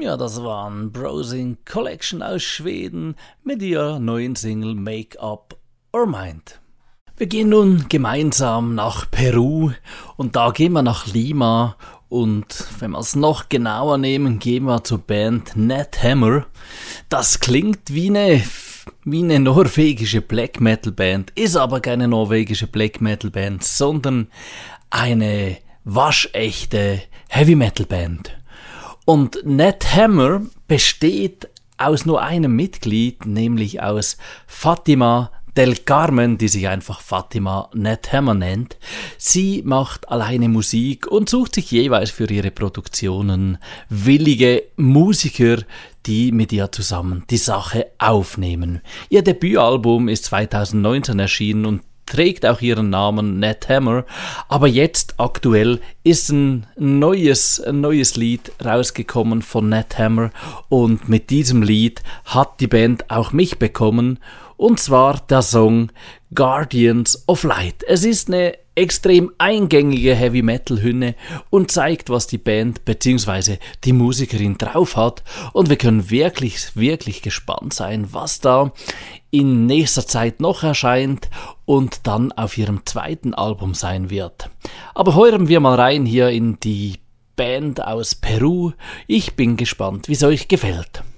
Ja, das waren Browsing Collection aus Schweden mit ihrer neuen Single Make Up or Mind. Wir gehen nun gemeinsam nach Peru und da gehen wir nach Lima und wenn wir es noch genauer nehmen, gehen wir zur Band Netthammer. Das klingt wie eine norwegische Black Metal Band, ist aber keine norwegische Black Metal Band, sondern eine waschechte Heavy Metal Band. Und Netthammer besteht aus nur einem Mitglied, nämlich aus Fatima del Carmen, die sich einfach Fatima Netthammer nennt. Sie macht alleine Musik und sucht sich jeweils für ihre Produktionen willige Musiker, die mit ihr zusammen die Sache aufnehmen. Ihr Debütalbum ist 2019 erschienen und trägt auch ihren Namen Netthammer, aber jetzt aktuell ist ein neues Lied rausgekommen von Netthammer und mit diesem Lied hat die Band auch mich bekommen und zwar der Song Guardians of Light. Es ist eine extrem eingängige Heavy-Metal-Hymne und zeigt, was die Band bzw. die Musikerin drauf hat und wir können wirklich gespannt sein, was da in nächster Zeit noch erscheint und dann auf ihrem zweiten Album sein wird. Aber hören wir mal rein hier in die Band aus Peru. Ich bin gespannt, wie es euch gefällt.